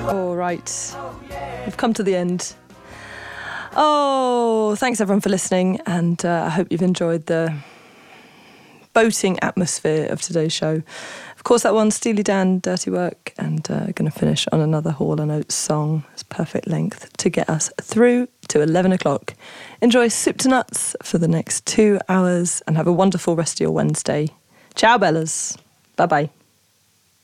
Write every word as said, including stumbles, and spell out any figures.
All right, we've come to the end. Oh, thanks everyone for listening, and uh, I hope you've enjoyed the boating atmosphere of today's show. Of course, that one, Steely Dan, Dirty Work, and uh, going to finish on another Hall and Oates song. It's perfect length to get us through to eleven o'clock. Enjoy Soup to Nuts for the next two hours and have a wonderful rest of your Wednesday. Ciao, Bellas. Bye-bye.